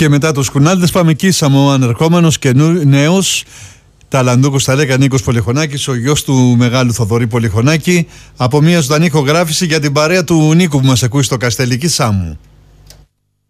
Και μετά τους Κουνάλτες πάμε εκεί, Σαμοά ανερχόμενος και νέος. Ταλαντούκο στα Λέκα Νίκος Πολυχονάκης, ο γιος του μεγάλου Θοδωρή Πολυχονάκη, από μια ζωντανή ηχογράφηση για την παρέα του Νίκου που μας ακούει στο Καστελική Σάμου.